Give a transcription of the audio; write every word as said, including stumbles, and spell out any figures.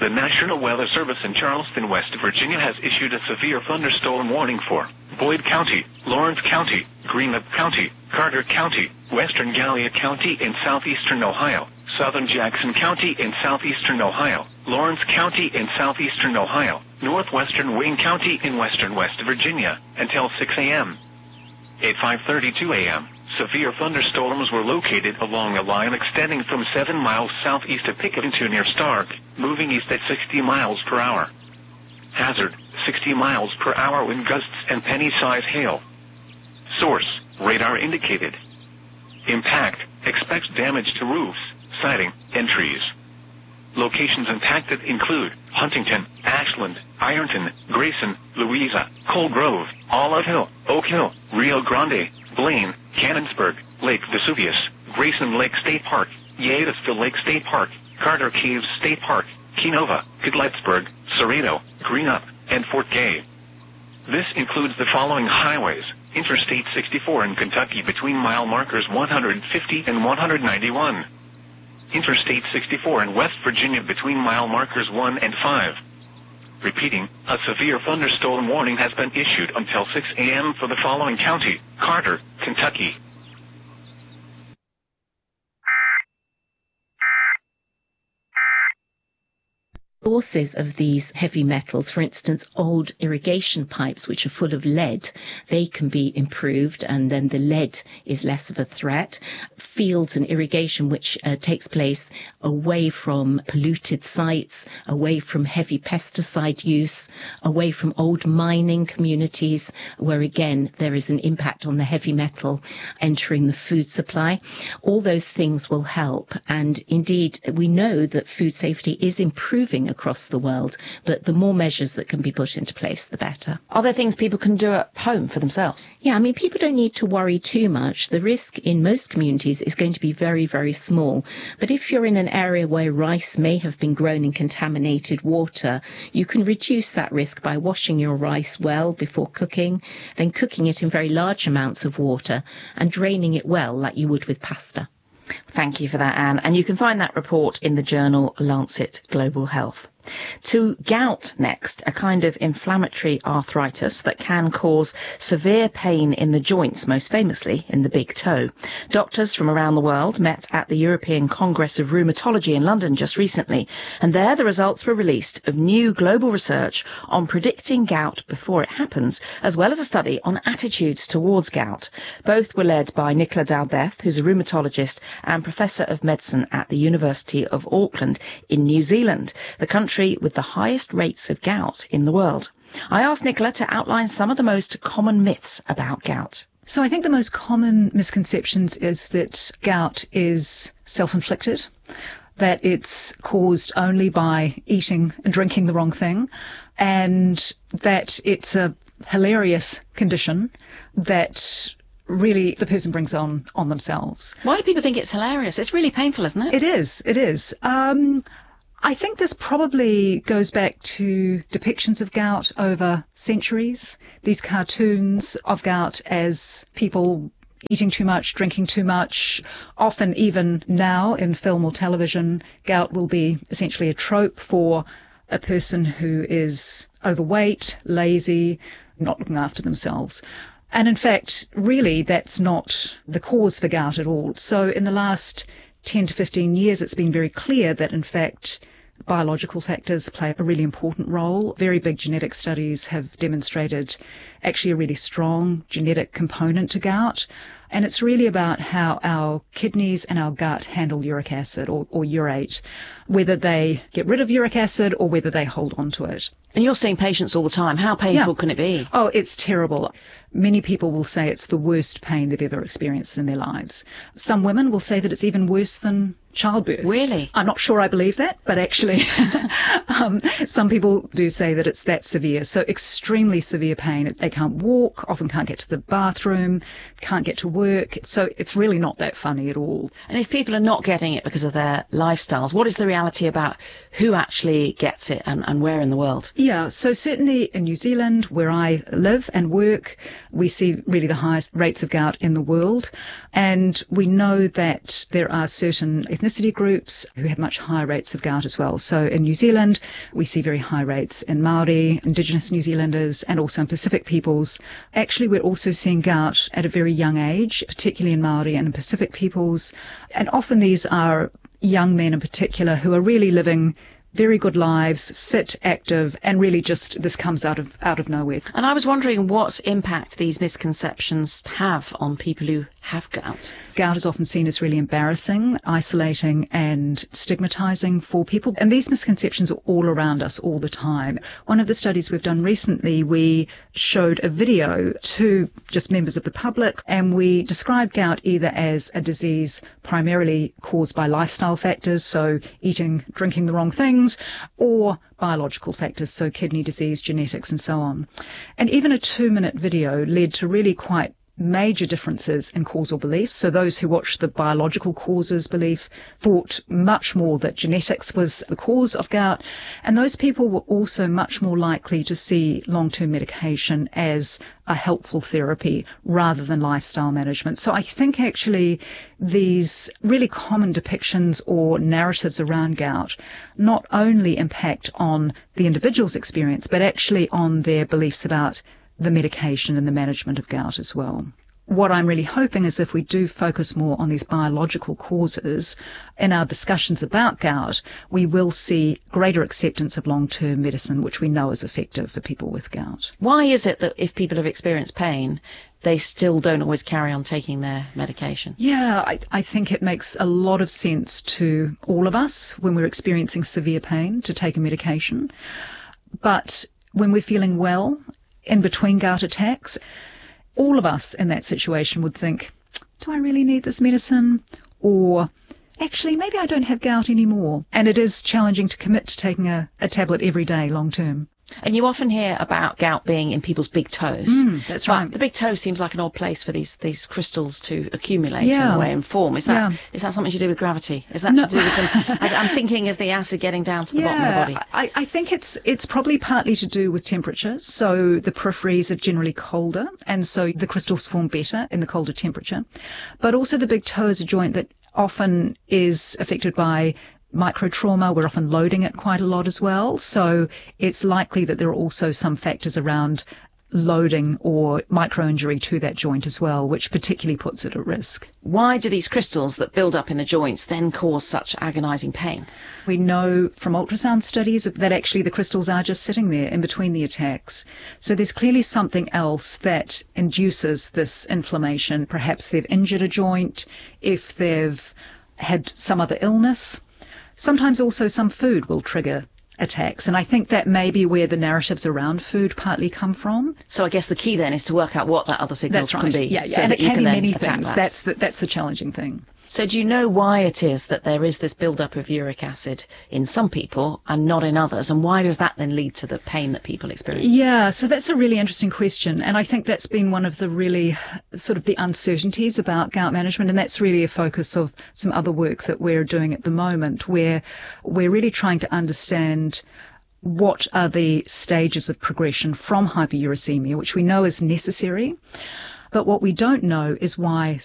The National Weather Service in Charleston, West Virginia has issued a severe thunderstorm warning for Boyd County, Lawrence County, Greenup County, Carter County, Western Gallia County in southeastern Ohio, Southern Jackson County in southeastern Ohio, Lawrence County in southeastern Ohio, northwestern Wayne County in western West Virginia, until six a m At five thirty-two a m, severe thunderstorms were located along a line extending from seven miles southeast of Pickett to near Stark, moving east at sixty miles per hour. Hazard, sixty miles per hour wind gusts and penny-size hail. Source, radar indicated. Impact, expects damage to roofs, siding, and trees. Locations impacted include Huntington, Ashland, Ironton, Grayson, Louisa, Coal Grove, Olive Hill, Oak Hill, Rio Grande, Blaine, Cannonsburg, Lake Vesuvius, Grayson Lake State Park, Yadisville Lake State Park, Carter Caves State Park, Kenova, Cadlettsburg, Cerrado, Greenup, and Fort Gay. This includes the following highways: Interstate sixty-four in Kentucky between mile markers one hundred fifty and one hundred ninety-one. Interstate sixty-four in West Virginia between mile markers one and five. Repeating, a severe thunderstorm warning has been issued until six a m for the following county: Carter, Kentucky. Sources of these heavy metals, for instance, old irrigation pipes which are full of lead, they can be improved, and then the lead is less of a threat. Fields and irrigation which uh, takes place away from polluted sites, away from heavy pesticide use, away from old mining communities where again there is an impact on the heavy metal entering the food supply. All those things will help, and indeed we know that food safety is improving across the world, but the more measures that can be put into place, the better. Are there things people can do at home for themselves? Yeah, I mean, people don't need to worry too much. The risk in most communities is going to be very, very small. But if you're in an area where rice may have been grown in contaminated water, you can reduce that risk by washing your rice well before cooking, then cooking it in very large amounts of water and draining it well like you would with pasta. Thank you for that, Anne. And you can find that report in the journal Lancet Global Health. To gout next, a kind of inflammatory arthritis that can cause severe pain in the joints, most famously in the big toe. Doctors from around the world met at the European Congress of Rheumatology in London just recently, and there the results were released of new global research on predicting gout before it happens, as well as a study on attitudes towards gout. Both were led by Nicola Dalbeth, who's a rheumatologist and Professor of Medicine at the University of Auckland in New Zealand, the country with the highest rates of gout in the world. I asked Nicola to outline some of the most common myths about gout. So I think the most common misconceptions is that gout is self-inflicted, that it's caused only by eating and drinking the wrong thing, and that it's a hilarious condition that really the person brings on on themselves. Why do people think it's hilarious? It's really painful, isn't it? It is, it is. Um, I think this probably goes back to depictions of gout over centuries. These cartoons of gout as people eating too much, drinking too much. Often even now in film or television, gout will be essentially a trope for a person who is overweight, lazy, not looking after themselves. And in fact, really, that's not the cause for gout at all. So in the last ten to fifteen years, it's been very clear that, in fact, biological factors play a really important role. Very big genetic studies have demonstrated actually a really strong genetic component to gout. And it's really about how our kidneys and our gut handle uric acid or, or urate, whether they get rid of uric acid or whether they hold on to it. And you're seeing patients all the time. How painful yeah. can it be? Oh, it's terrible. Many people will say it's the worst pain they've ever experienced in their lives. Some women will say that it's even worse than childbirth. Really? I'm not sure I believe that, but actually um, some people do say that it's that severe. So extremely severe pain. They can't walk, often can't get to the bathroom, can't get to work. So it's really not that funny at all. And if people are not getting it because of their lifestyles, what is the reality about who actually gets it and, and where in the world? Yeah, so certainly in New Zealand, where I live and work, We see really the highest rates of gout in the world, and we know that there are certain ethnicity groups who have much higher rates of gout as well. So in New Zealand, we see very high rates in Māori, Indigenous New Zealanders, and also in Pacific peoples. Actually, we're also seeing gout at a very young age, particularly in Māori and in Pacific peoples, and often these are young men in particular who are really living very good lives, fit, active, and really just this comes out of out of nowhere. And I was wondering what impact these misconceptions have on people who have gout. Gout is often seen as really embarrassing, isolating, and stigmatizing for people. And these misconceptions are all around us all the time. One of the studies we've done recently, we showed a video to just members of the public, and we described gout either as a disease primarily caused by lifestyle factors, so eating, drinking the wrong things, or biological factors, so kidney disease, genetics, and so on. And even a two-minute video led to really quite major differences in causal beliefs. So those who watched the biological causes belief thought much more that genetics was the cause of gout, and those people were also much more likely to see long-term medication as a helpful therapy rather than lifestyle management. So I think actually these really common depictions or narratives around gout not only impact on the individual's experience, but actually on their beliefs about the medication and the management of gout as well. What I'm really hoping is if we do focus more on these biological causes in our discussions about gout, we will see greater acceptance of long-term medicine, which we know is effective for people with gout. Why is it that if people have experienced pain, they still don't always carry on taking their medication? Yeah, I, I think it makes a lot of sense to all of us when we're experiencing severe pain to take a medication. But when we're feeling well, in between gout attacks, all of us in that situation would think, do I really need this medicine? Or actually, maybe I don't have gout anymore. And it is challenging to commit to taking a, a tablet every day long term. And you often hear about gout being in people's big toes. Mm, that's but right. The big toe seems like an odd place for these, these crystals to accumulate yeah. in a way and form. Is that yeah. is that something to do with gravity? Is that no. to do with them? I, I'm thinking of the acid getting down to the yeah, bottom of the body. I, I think it's it's probably partly to do with temperature. So the peripheries are generally colder, and so the crystals form better in the colder temperature. But also the big toe is a joint that often is affected by microtrauma. We're often loading it quite a lot as well. So it's likely that there are also some factors around loading or micro-injury to that joint as well, which particularly puts it at risk. Why do these crystals that build up in the joints then cause such agonizing pain? We know from ultrasound studies that actually the crystals are just sitting there in between the attacks. So there's clearly something else that induces this inflammation. Perhaps they've injured a joint, if they've had some other illness. Sometimes also some food will trigger attacks, and I think that may be where the narratives around food partly come from. So I guess the key then is to work out what that other signal that's right. can be. Yeah, yeah. So and that it you can can be then many attack things. that. That's the, that's the challenging thing. So do you know why it is that there is this build-up of uric acid in some people and not in others? And why does that then lead to the pain that people experience? Yeah, so that's a really interesting question. And I think that's been one of the really sort of the uncertainties about gout management. And that's really a focus of some other work that we're doing at the moment, where we're really trying to understand what are the stages of progression from hyperuricemia, which we know is necessary. But what we don't know is why